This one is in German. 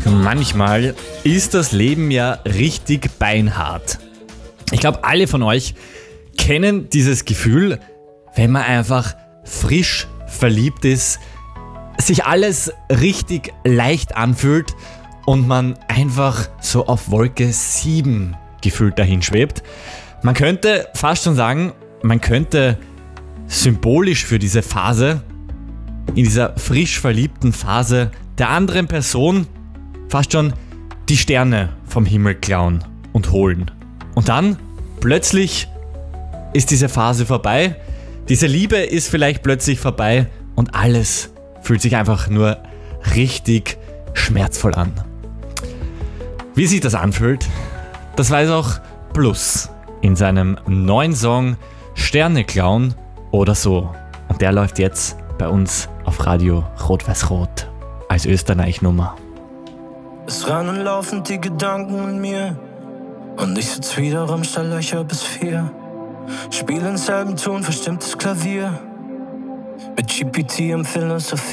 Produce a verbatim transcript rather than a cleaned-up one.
Manchmal ist das Leben ja richtig beinhart. Ich glaube, alle von euch kennen dieses Gefühl, wenn man einfach frisch verliebt ist, sich alles richtig leicht anfühlt und man einfach so auf Wolke sieben gefühlt dahin schwebt. Man könnte fast schon sagen, man könnte symbolisch für diese Phase, in dieser frisch verliebten Phase der anderen Person fast schon die Sterne vom Himmel klauen und holen. Und dann plötzlich ist diese Phase vorbei, diese Liebe ist vielleicht plötzlich vorbei und alles fühlt sich einfach nur richtig schmerzvoll an. Wie sich das anfühlt, das weiß auch Plus in seinem neuen Song Sterne klauen oder so. Und der läuft jetzt bei uns auf Radio Rot-Weiß-Rot als Österreich-Nummer. Es rennen laufend die Gedanken in mir und ich sitz wieder rum, stell Löcher bis vier. Spiel in selben Ton, verstimmtes Klavier mit G P T im Philosophie.